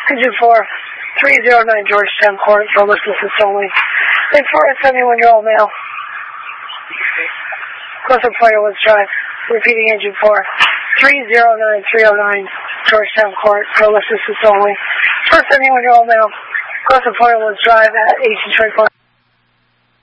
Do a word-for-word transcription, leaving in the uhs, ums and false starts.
Engine four, three oh nine Georgetown Court for licenses only. And for a seventy-one-year-old male. Close up Fire Woods Drive. Repeating engine four, three oh nine three oh nine Georgetown Court for licenses only. For a seventy-one-year-old male. Close up Fire Woods Drive at eighteen twenty-four.